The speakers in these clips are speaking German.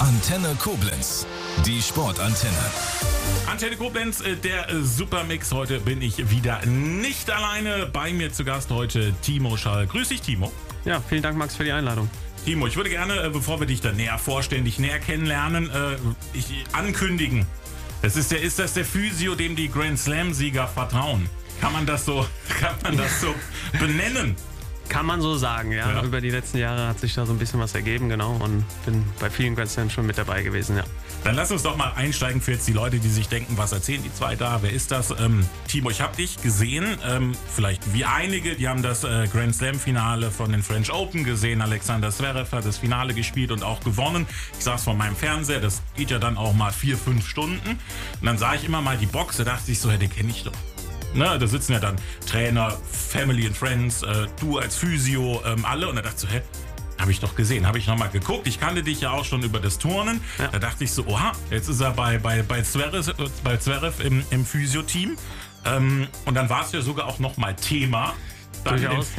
Antenne Koblenz, die Sportantenne. Antenne Koblenz, der Supermix. Heute bin ich wieder nicht alleine. Bei mir zu Gast heute Timo Schall. Grüß dich, Timo. Ja, vielen Dank, Max, für die Einladung. Timo, ich würde gerne, bevor wir dich dann näher vorstellen, dich näher kennenlernen, ankündigen. Ist das der Physio, dem die Grand Slam-Sieger vertrauen? Kann man das so benennen? Kann man so sagen, ja. Über die letzten Jahre hat sich da so ein bisschen was ergeben, genau. Und bin bei vielen Grand Slams schon mit dabei gewesen, ja. Dann lass uns doch mal einsteigen für jetzt die Leute, die sich denken, was erzählen die zwei da? Wer ist das? Timo, ich habe dich gesehen, vielleicht wie einige, die haben das Grand Slam-Finale von den French Open gesehen. Alexander Zverev hat das Finale gespielt und auch gewonnen. Ich saß vor meinem Fernseher, das geht ja dann auch mal 4-5 Stunden. Und dann sah ich immer mal die Box, da dachte ich so, den kenne ich doch. Ne, da sitzen ja dann Trainer, Family and Friends, du als Physio, alle. Und da dachte ich so, habe ich doch gesehen, habe ich nochmal geguckt. Ich kannte dich ja auch schon über das Turnen. Ja. Da dachte ich so, oha, jetzt ist er bei Zverev im Physio-Team. Und dann war es ja sogar auch nochmal Thema. Durchaus,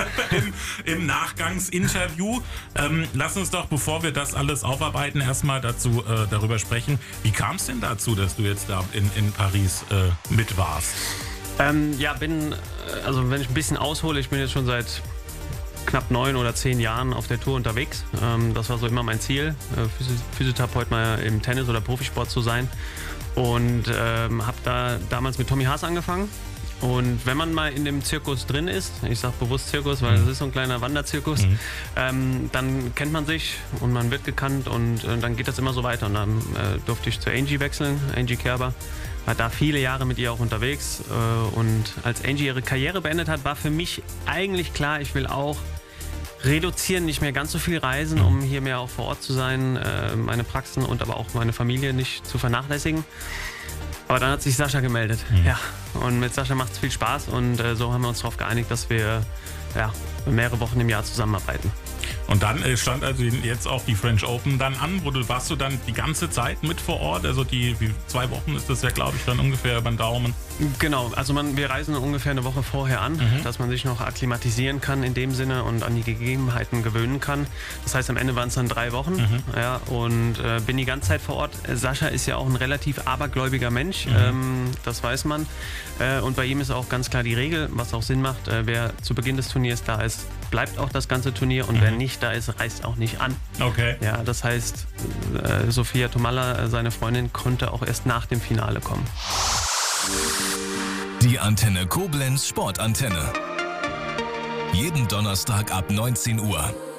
im Nachgangsinterview. Lass uns doch, bevor wir das alles aufarbeiten, erstmal darüber sprechen. Wie kam es denn dazu, dass du jetzt da in Paris mit warst? Wenn ich ein bisschen aushole, ich bin jetzt schon seit knapp 9 oder 10 Jahren auf der Tour unterwegs. Das war so immer mein Ziel, Physiotherapeut mal im Tennis oder Profisport zu sein. Und habe da damals mit Tommy Haas angefangen. Und wenn man mal in dem Zirkus drin ist, ich sage bewusst Zirkus, weil das ist so ein kleiner Wanderzirkus, dann kennt man sich und man wird gekannt und dann geht das immer so weiter. Und dann durfte ich zu Angie wechseln, Angie Kerber. War da viele Jahre mit ihr auch unterwegs. Und als Angie ihre Karriere beendet hat, war für mich eigentlich klar, ich will auch reduzieren, nicht mehr ganz so viel reisen, um hier mehr auch vor Ort zu sein, meine Praxen und aber auch meine Familie nicht zu vernachlässigen. Aber dann hat sich Sascha gemeldet. Ja. Und mit Sascha macht es viel Spaß und so haben wir uns darauf geeinigt, dass wir mehrere Wochen im Jahr zusammenarbeiten. Und dann stand also jetzt auch die French Open dann an. Warst du dann die ganze Zeit mit vor Ort? Also die 2 Wochen ist das ja, glaube ich, dann ungefähr über den Daumen. Genau, also wir reisen ungefähr eine Woche vorher an, dass man sich noch akklimatisieren kann in dem Sinne und an die Gegebenheiten gewöhnen kann. Das heißt, am Ende waren es dann 3 Wochen und bin die ganze Zeit vor Ort. Sascha ist ja auch ein relativ abergläubiger Mensch, das weiß man. Und bei ihm ist auch ganz klar die Regel, was auch Sinn macht, wer zu Beginn des Turniers da ist, bleibt auch das ganze Turnier und wer nicht da ist, reist auch nicht an. Okay. Ja, das heißt, Sophia Tomalla, seine Freundin, konnte auch erst nach dem Finale kommen. Die Antenne Koblenz Sportantenne. Jeden Donnerstag ab 19 Uhr.